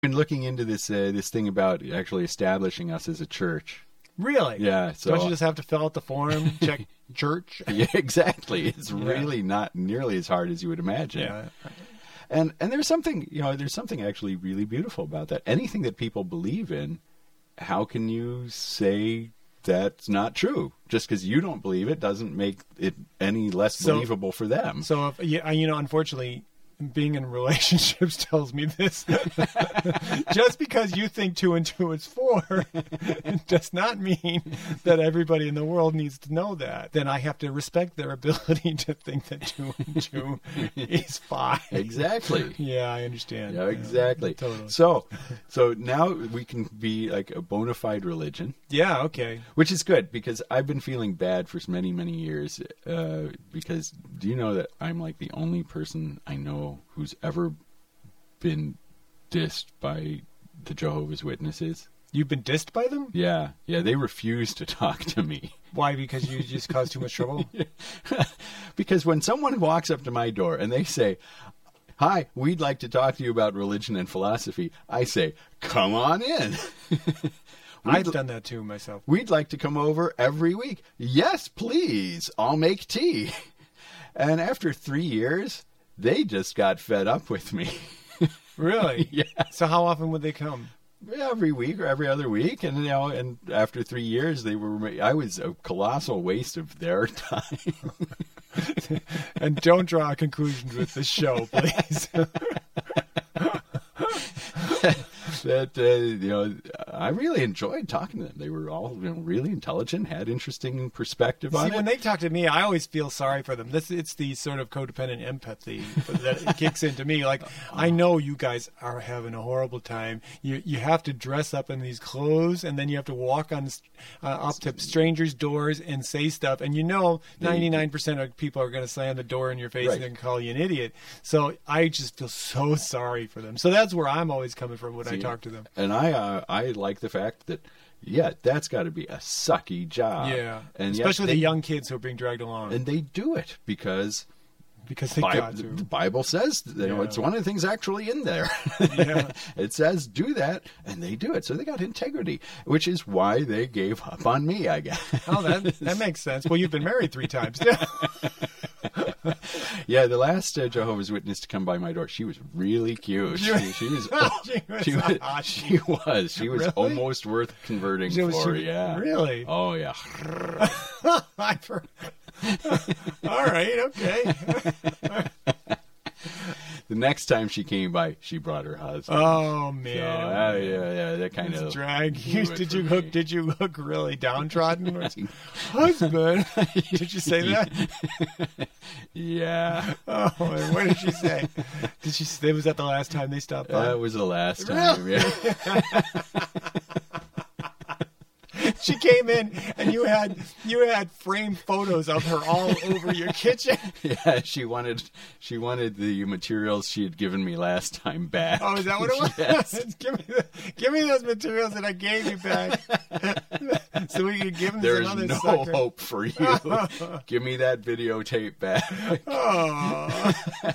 been looking into this thing about actually establishing us as a church. Really? Yeah. So don't you just have to fill out the form, check church? Yeah, exactly. It's really not nearly as hard as you would imagine. Yeah. And there's something, there's something actually really beautiful about that. Anything that people believe in, how can you say that's not true? Just because you don't believe it doesn't make it any less believable for them. So, unfortunately, being in relationships tells me this. Just because you think 2 and 2 is 4 does not mean that everybody in the world needs to know that. Then I have to respect their ability to think that 2 and 2 is 5. Exactly. Yeah, I understand. Yeah, exactly. Totally. So now we can be like a bona fide religion. Yeah, okay. Which is good, because I've been feeling bad for many, many years. Because do you know that I'm like the only person I know who's ever been dissed by the Jehovah's Witnesses? You've been dissed by them? Yeah, they refuse to talk to me. Why? Because you just caused too much trouble? Because when someone walks up to my door and they say, "Hi, we'd like to talk to you about religion and philosophy," I say, "Come on in." I've done that too myself. "We'd like to come over every week." "Yes, please. I'll make tea." And after 3 years, they just got fed up with me. Really? Yeah. So how often would they come? Every week or every other week. And, and after 3 years, I was a colossal waste of their time. And don't draw conclusions with this show, please. That I really enjoyed talking to them. They were all really intelligent, had interesting perspective on it. When they talk to me, I always feel sorry for them. It's the sort of codependent empathy that it kicks into me. Like, I know you guys are having a horrible time. You have to dress up in these clothes, and then you have to walk on up to strangers' doors and say stuff. And 99% of people are going to slam the door in your face and call you an idiot. So I just feel so sorry for them. So that's where I'm always coming from when I talk to them. And I like the fact that, that's got to be a sucky job. Yeah, and especially the young kids who are being dragged along. And they do it because they got to. The Bible says, it's one of the things actually in there. Yeah. It says do that, and they do it. So they got integrity, which is why they gave up on me, I guess. Oh, that makes sense. Well, you've been married 3 times. Yeah, the last Jehovah's Witness to come by my door, she was really cute. She was really? Almost worth converting for. Yeah. Really? Oh yeah. All right. Okay. The next time she came by, she brought her husband. Oh man! So, that kind of drag. Did you look really downtrodden? Husband? Did you say that? Yeah. Oh, and what did she say? Did she say, was that the last time they stopped by? That was the last time. Really? Yeah. She came in and you had framed photos of her all over your kitchen. Yeah, she wanted the materials she had given me last time back. Oh, is that what it was? Yes. Give me those materials that I gave you back, so we could give them to another There's no hope for you. Give me that videotape back. Oh,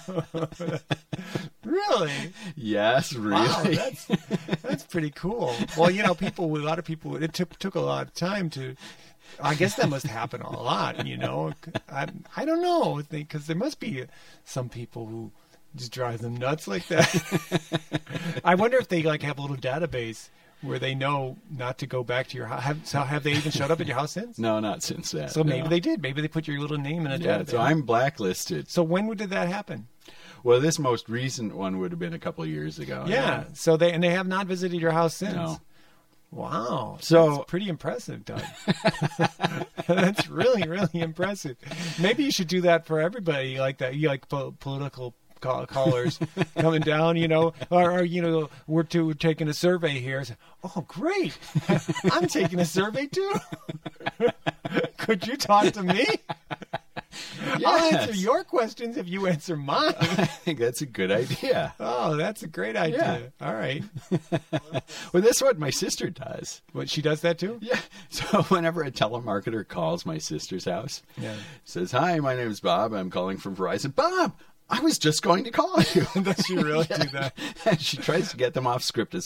really? Yes, really. Wow, that's pretty cool. Well, a lot of people. It took a lot of time to. I guess that must happen a lot. I don't know, because there must be some people who just drive them nuts like that. I wonder if they have a little database where they know not to go back to your house. Have they even showed up at your house since? No, not since that. So maybe they did. Maybe they put your little name in a database. Yeah, so I'm blacklisted. So when did that happen? Well, this most recent one would have been a couple of years ago. Yeah. So they have not visited your house since. No. Wow. So that's pretty impressive, Doug. That's really, really impressive. Maybe you should do that for everybody like that. You like political callers coming down, or we're taking a survey here. Oh, great. I'm taking a survey too. Could you talk to me? Yes. I'll answer your questions if you answer mine. I think that's a good idea. Oh, that's a great idea. Yeah. All right. Well, that's what my sister does. What, she does that too? Yeah. So whenever a telemarketer calls my sister's house, says, "Hi, my name is Bob. I'm calling from Verizon." "Bob, I was just going to call you. Does she really do that? And she tries to get them off script as